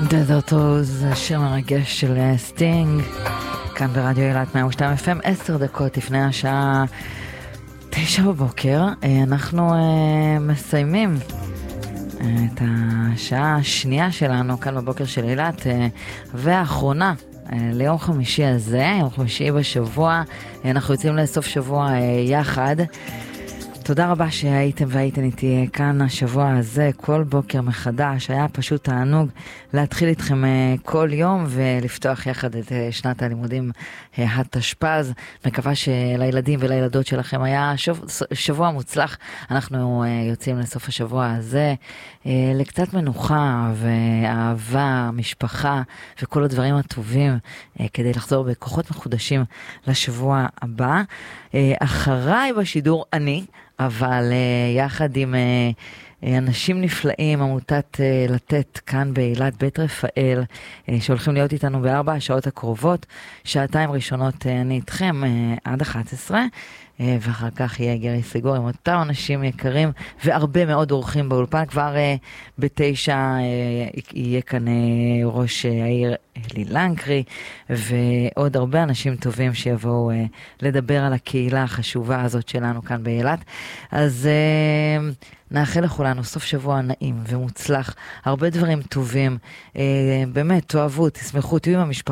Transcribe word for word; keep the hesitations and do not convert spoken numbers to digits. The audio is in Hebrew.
דזרטו זה שיר מרגש של סטינג, כאן ברדיו אילת מאה ושתיים אף אם, עשר דקות לפני השעה תשע בבוקר. אנחנו מסיימים את השעה השנייה שלנו כאן בבוקר של אילת, והאחרונה ליום חמישי הזה, יום חמישי בשבוע. אנחנו יוצאים לסוף שבוע יחד. תודה רבה שהייתם והייתן איתי כאן השבוע הזה, כל בוקר מחדש. היה פשוט תענוג להתחיל איתכם כל יום ולפתוח יחד את שנת הלימודים התשפ"ז. מקווה שלילדים ולילדות שלכם היה שבוע, שבוע מוצלח. אנחנו יוצאים לסוף השבוע הזה לקצת מנוחה ואהבה, משפחה וכל הדברים הטובים, כדי לחזור בכוחות מחודשים לשבוע הבא. אחריי בשידור אני, אבל uh, יחד עם uh, אנשים נפלאים, עמותת uh, לתת כאן באילת, בית רפאל, uh, שהולכים להיות איתנו בארבע השעות הקרובות. שעתיים ראשונות uh, אני איתכם uh, עד אחת עשרה, uh, ואחר כך יהיה גרי סגור עם אותם אנשים יקרים והרבה מאוד אורחים באולפן. כבר uh, בתשע uh, יהיה כאן uh, ראש uh, העיר אלי לנקרי, ועוד הרבה אנשים טובים שיבואו uh, לדבר על הקהילה החשובה הזאת שלנו כאן באילת. אז uh, נאחל לכולנו סוף שבוע נעים ומוצלח, הרבה דברים טובים, uh, באמת תאהבו, תשמחו, תהיו עם המשפחה.